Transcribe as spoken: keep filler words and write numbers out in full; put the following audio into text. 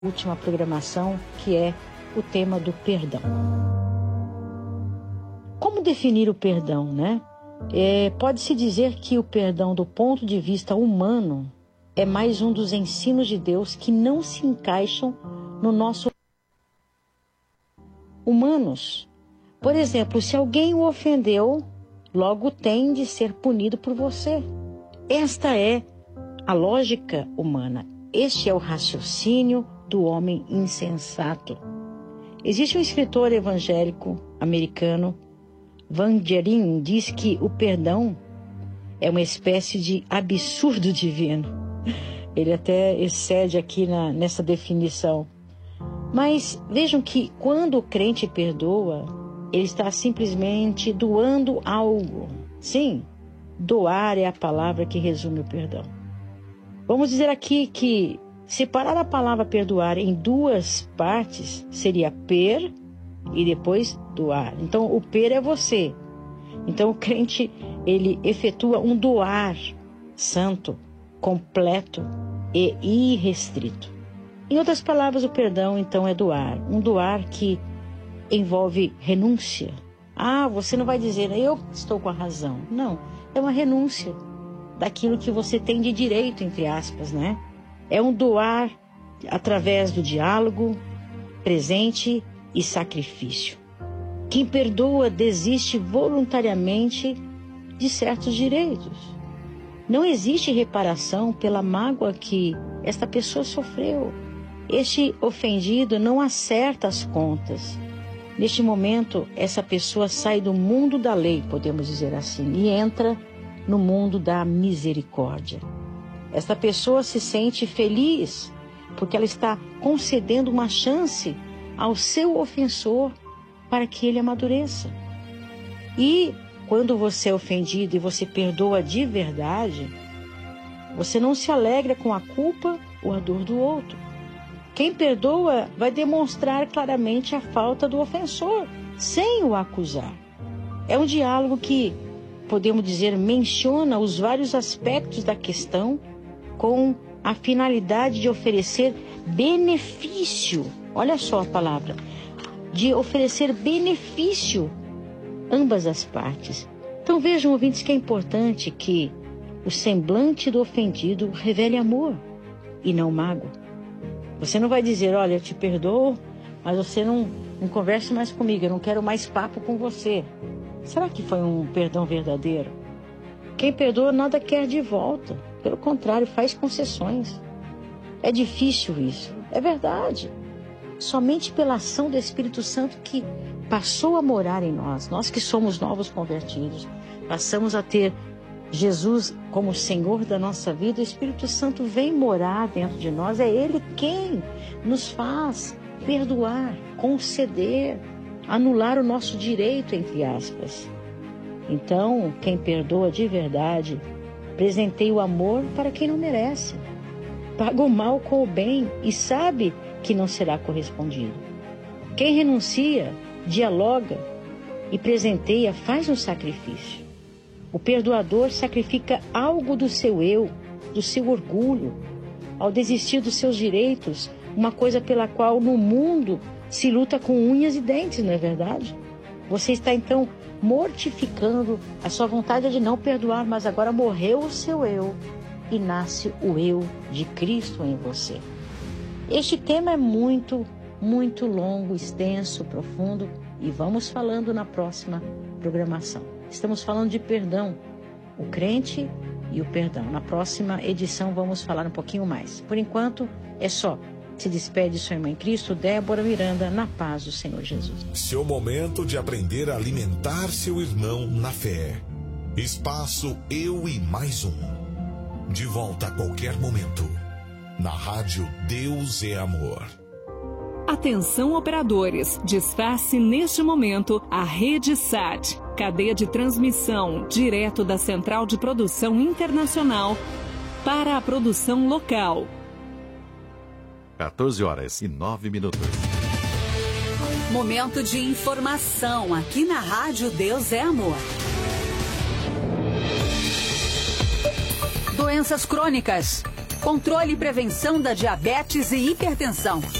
Última programação, que é o tema do perdão. Como definir o perdão, né? É, pode-se dizer que o perdão, do ponto de vista humano, é mais um dos ensinos de Deus que não se encaixam no nosso humanos. Por exemplo, se alguém o ofendeu, logo tem de ser punido por você. Esta é a lógica humana. Este é o raciocínio do homem insensato. Existe um escritor evangélico americano, Van Gerin, diz que o perdão é uma espécie de absurdo divino. Ele até excede aqui na, nessa definição. Mas vejam que quando o crente perdoa, ele está simplesmente doando algo. Sim, doar é a palavra que resume o perdão. Vamos dizer aqui que separar a palavra perdoar em duas partes seria per e depois doar. Então, o per é você. Então, o crente, ele efetua um doar santo, completo e irrestrito. Em outras palavras, o perdão, então, é doar. Um doar que envolve renúncia. Ah, você não vai dizer, eu estou com a razão. Não, é uma renúncia daquilo que você tem de direito, entre aspas, né? É um doar através do diálogo, presente e sacrifício. Quem perdoa desiste voluntariamente de certos direitos. Não existe reparação pela mágoa que esta pessoa sofreu. Este ofendido não acerta as contas. Neste momento, essa pessoa sai do mundo da lei, podemos dizer assim, e entra no mundo da misericórdia. Esta pessoa se sente feliz porque ela está concedendo uma chance ao seu ofensor para que ele amadureça. E quando você é ofendido e você perdoa de verdade, você não se alegra com a culpa ou a dor do outro. Quem perdoa vai demonstrar claramente a falta do ofensor, sem o acusar. É um diálogo que, podemos dizer, menciona os vários aspectos da questão com a finalidade de oferecer benefício. Olha só a palavra. De oferecer benefício ambas as partes. Então vejam, ouvintes, que é importante que o semblante do ofendido revele amor e não mágoa. Você não vai dizer, olha, eu te perdoo, mas você não, não converse mais comigo, eu não quero mais papo com você. Será que foi um perdão verdadeiro? Quem perdoa nada quer de volta. Pelo contrário, faz concessões. É difícil isso. É verdade. Somente pela ação do Espírito Santo que passou a morar em nós, nós que somos novos convertidos, passamos a ter Jesus como Senhor da nossa vida, o Espírito Santo vem morar dentro de nós. É Ele quem nos faz perdoar, conceder, anular o nosso direito, entre aspas. Então, quem perdoa de verdade, presenteia o amor para quem não merece. Paga o mal com o bem e sabe que não será correspondido. Quem renuncia, dialoga e presenteia, faz um sacrifício. O perdoador sacrifica algo do seu eu, do seu orgulho, ao desistir dos seus direitos, uma coisa pela qual no mundo se luta com unhas e dentes, não é verdade? Você está então mortificando a sua vontade de não perdoar, mas agora morreu o seu eu e nasce o eu de Cristo em você. Este tema é muito, muito longo, extenso, profundo e vamos falando na próxima programação. Estamos falando de perdão, o crente e o perdão. Na próxima edição vamos falar um pouquinho mais. Por enquanto, é só. Se despede sua irmã em Cristo, Débora Miranda, na paz do Senhor Jesus. Seu momento de aprender a alimentar seu irmão na fé. Espaço Eu e Mais Um. De volta a qualquer momento. Na rádio Deus é Amor. Atenção, operadores. Desface neste momento a Rede Sat, cadeia de transmissão direto da Central de Produção Internacional para a produção local. quatorze horas e nove minutos. Momento de informação aqui na Rádio Deus é Amor. Doenças crônicas, Controle e prevenção da diabetes e hipertensão.